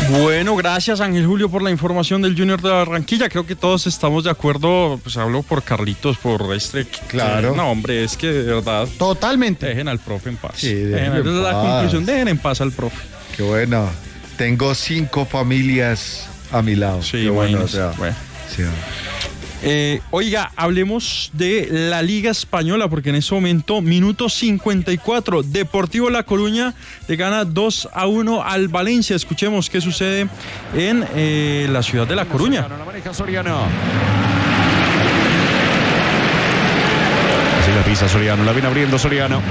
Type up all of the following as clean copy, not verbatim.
Bueno, gracias Ángel Julio por la información del Junior de Barranquilla. Creo que todos estamos de acuerdo, pues hablo por Carlitos, por este. Claro. No, hombre, es que de verdad. Totalmente. Dejen al profe en paz. Sí, dejen en esa es la paz. conclusión, dejen en paz al profe. Qué bueno. Tengo 5 familias a mi lado. Sí, qué bueno. bueno. Sí. Oiga, hablemos de la Liga Española, porque en ese momento, minuto 54, Deportivo La Coruña le gana 2-1 al Valencia. Escuchemos qué sucede en la ciudad de La Coruña. La maneja Soriano. Así la pisa Soriano, la viene abriendo Soriano.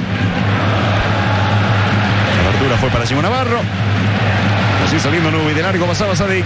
La apertura fue para Simón Navarro. Así saliendo Nubi, de largo pasaba Sadik.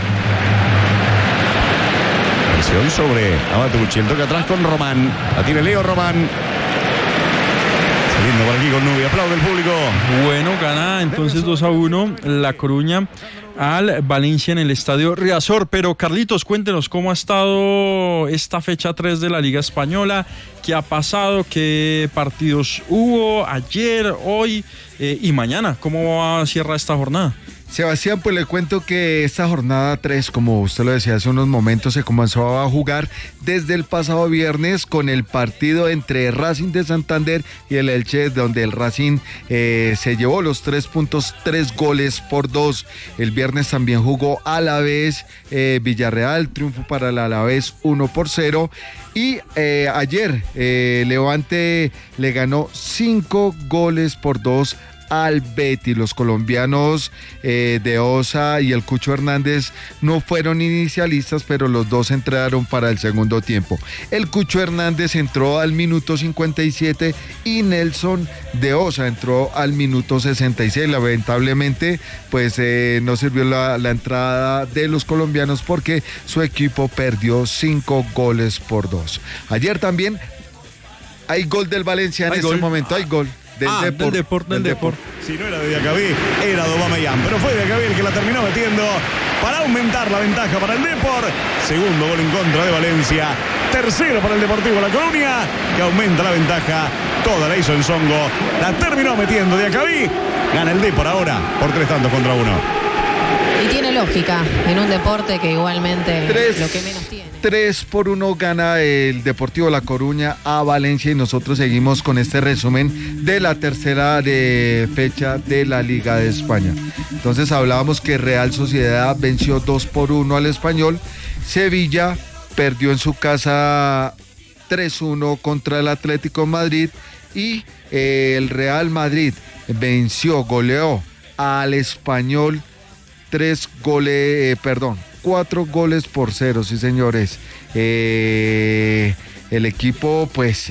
Sobre Abatucci, el toque atrás con Román. La tiene Leo Román. Saliendo por aquí con Nubi, aplaude el público. Bueno, gana entonces 2-1 La Coruña al Valencia en el estadio Riazor. Pero Carlitos, cuéntenos cómo ha estado esta fecha 3 de la Liga Española, qué ha pasado, qué partidos hubo ayer, hoy y mañana. ¿Cómo cierra esta jornada? Sebastián, pues le cuento que esta jornada 3, como usted lo decía hace unos momentos, se comenzó a jugar desde el pasado viernes con el partido entre Racing de Santander y el Elche, donde el Racing se llevó los 3 puntos, 3-2. El viernes también jugó Alavés, Villarreal, triunfo para el Alavés 1-0. Y ayer Levante le ganó 5-2 al Betis. Los colombianos de Osa y el Cucho Hernández no fueron inicialistas, pero los dos entraron para el segundo tiempo. El Cucho Hernández entró al minuto 57 y Nelson de Osa entró al minuto 66. Lamentablemente, pues no sirvió la entrada de los colombianos porque su equipo perdió 5-2. Ayer también hay gol del Valencia en este momento, hay gol. Del Depor. Si no era de Diacabí, era de Aubameyang, pero fue Diacabí el que la terminó metiendo para aumentar la ventaja para el Depor. Segundo gol en contra de Valencia. Tercero para el Deportivo La Coruña, que aumenta la ventaja. Toda la hizo en Songo. La terminó metiendo Diacabí. Gana el Depor ahora por 3-1. Y tiene lógica en un deporte que igualmente lo que menos tiene. 3-1 gana el Deportivo La Coruña a Valencia y nosotros seguimos con este resumen de la tercera fecha de la Liga de España. Entonces hablábamos que Real Sociedad venció 2-1 al Español. Sevilla perdió en su casa 3-1 contra el Atlético de Madrid y el Real Madrid goleó al Español 4-0, sí señores. El equipo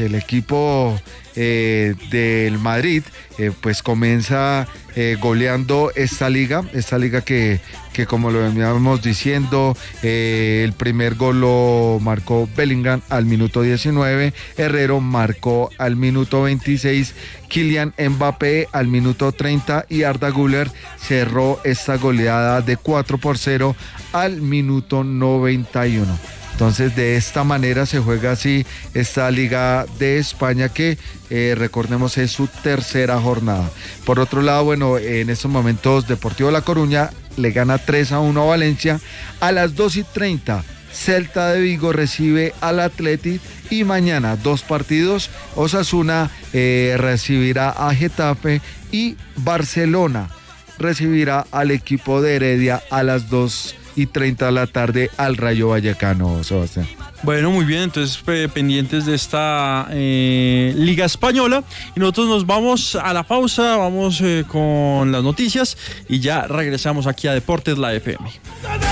del Madrid pues comienza goleando esta liga que como lo veníamos diciendo, el primer gol lo marcó Bellingham al minuto 19, Herrero marcó al minuto 26, Kylian Mbappé al minuto 30 y Arda Güler cerró esta goleada de 4-0 al minuto 91. Entonces de esta manera se juega así esta Liga de España que recordemos es su tercera jornada. Por otro lado, bueno, en estos momentos Deportivo La Coruña le gana 3-1 a Valencia. A las 2:30 Celta de Vigo recibe al Athletic y mañana 2 partidos. Osasuna recibirá a Getafe y Barcelona recibirá al equipo de Heredia a las 2:30 de la tarde al Rayo Vallecano, Sebastián. Bueno, muy bien, entonces pendientes de esta Liga Española y nosotros nos vamos a la pausa, vamos con las noticias y ya regresamos aquí a Deportes La FM.